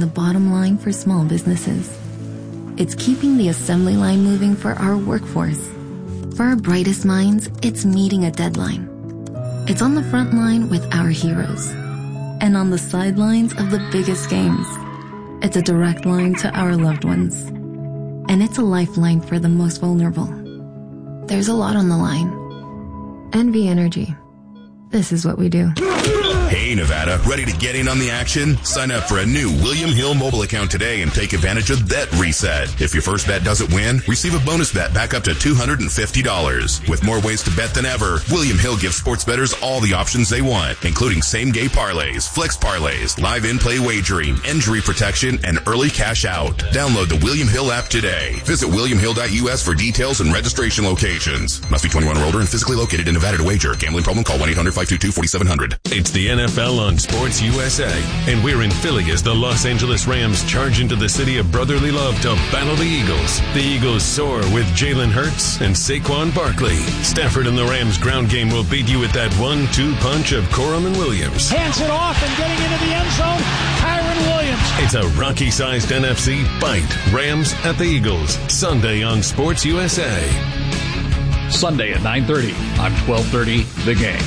bottom line for small businesses. It's keeping the assembly line moving for our workforce. For our brightest minds, it's meeting a deadline. It's on the front line with our heroes. And on the sidelines of the biggest games. It's a direct line to our loved ones. And it's a lifeline for the most vulnerable. There's a lot on the line. NV Energy. This is what we do. Hey, Nevada, ready to get in on the action? Sign up for a new William Hill mobile account today and take advantage of Bet Reset. If your first bet doesn't win, receive a bonus bet back up to $250. With more ways to bet than ever, William Hill gives sports bettors all the options they want, including same-game parlays, flex parlays, live in-play wagering, injury protection, and early cash out. Download the William Hill app today. Visit williamhill.us for details and registration locations. Must be 21 or older and physically located in Nevada to wager. Gambling problem? Call 1-800-522-4700. It's the NFL on Sports USA, and we're in Philly as the Los Angeles Rams charge into the city of brotherly love to battle the Eagles. The Eagles soar with Jalen Hurts and Saquon Barkley. Stafford and the Rams ground game will beat you with that 1-2 punch of Corum and Williams. Hands it off and getting into the end zone, Kyron Williams. It's a Rocky-sized NFC bite. Rams at the Eagles, Sunday on Sports USA. Sunday at 9:30 on 1230 The Game.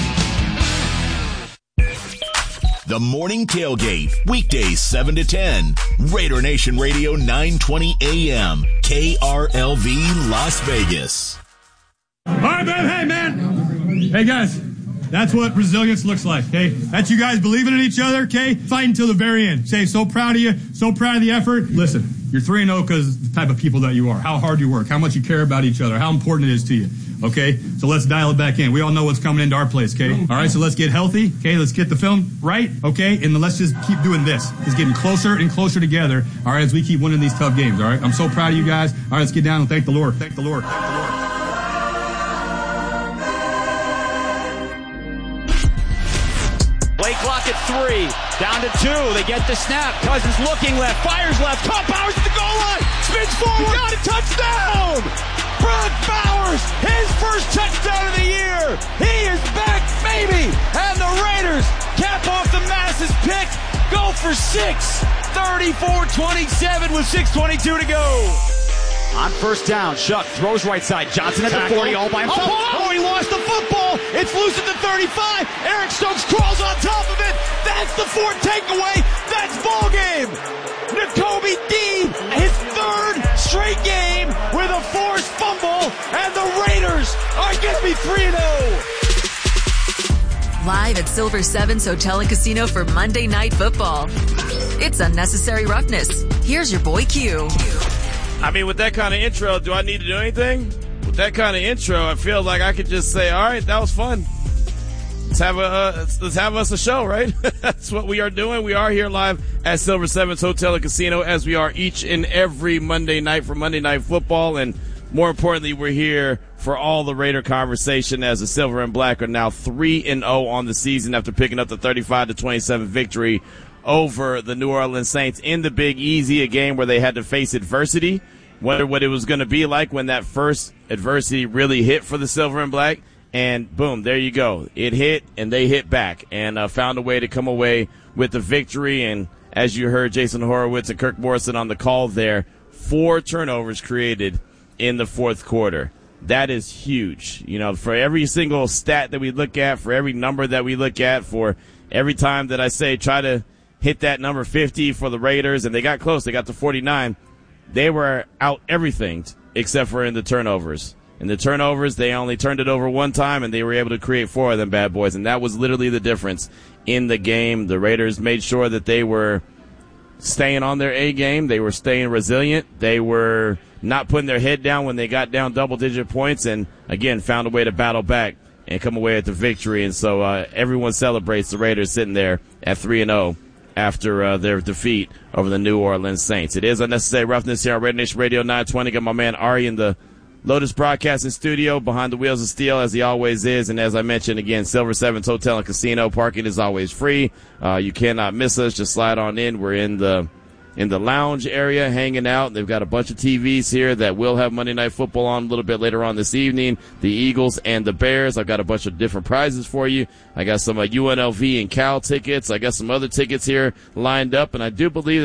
The Morning Tailgate, weekdays 7 to 10. Raider Nation Radio 920 AM, KRLV Las Vegas. All right, man. Hey, man. Hey, guys. That's what resilience looks like, okay? That's you guys believing in each other, okay? Fighting till the very end. Say, so proud of you, so proud of the effort. Listen, you're 3-0 because the type of people that you are, how hard you work, how much you care about each other, how important it is to you, okay? So let's dial it back in. We all know what's coming into our place, okay? All right, so let's get healthy, okay? Let's get the film right, okay? And then let's just keep doing this. It's getting closer and closer together, all right, as we keep winning these tough games, all right? I'm so proud of you guys. All right, let's get down and thank the Lord. Thank the Lord. Thank the Lord. Clock at 3, down to 2. They get the snap. Cousins looking left, fires left. Caught Bowers at the goal line. Spins forward. Got a touchdown. Brock Bowers, his first touchdown of the year. He is back, baby. And the Raiders cap off the Madison's pick. Go for 6. 34-27 with 6:22 to go. On first down, Shuck throws right side. Johnson at the 40, all by himself. Oh, he lost the football. It's loose at the 35. Eric Stokes crawls on top of it. That's the 4th takeaway. That's ball game. Nakobe Dean, his 3rd straight game with a forced fumble, and the Raiders are going to be 3-0. Live at Silver Sevens Hotel and Casino for Monday Night Football. It's Unnecessary Roughness. Here's your boy Q. I mean, with that kind of intro, do I need to do anything? With that kind of intro, I feel like I could just say, all right, that was fun. Let's have us a show, right? That's what we are doing. We are here live at Silver Sevens Hotel and Casino, as we are each and every Monday night for Monday Night Football. And more importantly, we're here for all the Raider conversation, as the Silver and Black are now 3-0 on the season after picking up the 35-27 victory over the New Orleans Saints in the Big Easy, a game where they had to face adversity. Wonder what it was going to be like when that first adversity really hit for the Silver and Black. And boom, there you go. It hit, and they hit back and found a way to come away with the victory. And as you heard Jason Horowitz and Kirk Morrison on the call there, 4 turnovers created in the 4th quarter. That is huge. You know, for every single stat that we look at, for every number that we look at, for every time that I say try to hit that number 50 for the Raiders, and they got close. They got to 49. They were out everything except for in the turnovers. In the turnovers, they only turned it over 1 time, and they were able to create 4 of them bad boys, and that was literally the difference in the game. The Raiders made sure that they were staying on their A game. They were staying resilient. They were not putting their head down when they got down double-digit points, and, again, found a way to battle back and come away with the victory. And so everyone celebrates the Raiders sitting there at 3-0. After their defeat over the New Orleans Saints. It is Unnecessary Roughness here on Raider Nation Radio 920. Got my man Ari in the Lotus Broadcasting Studio behind the wheels of steel, as he always is. And as I mentioned, again, Silver Sevens Hotel and Casino. Parking is always free. You cannot miss us. Just slide on in. We're in the lounge area hanging out. They've got a bunch of TVs here that will have Monday Night Football on a little bit later on this evening. The Eagles and the Bears. I've got a bunch of different prizes for you. I got some UNLV and Cal tickets. I got some other tickets here lined up, and I do believe